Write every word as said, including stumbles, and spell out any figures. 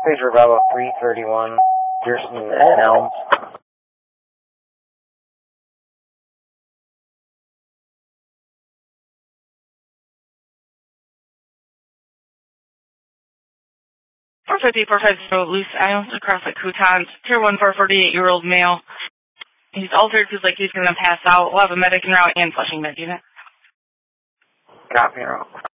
Pager Bravo three thirty-one, Pearson and Elms. four fifty, four fifty, loose items across the croutons. Tier one for a forty-eight-year-old male. He's altered, feels like he's going to pass out. We'll have a medic in route and flushing med unit. Copy, route.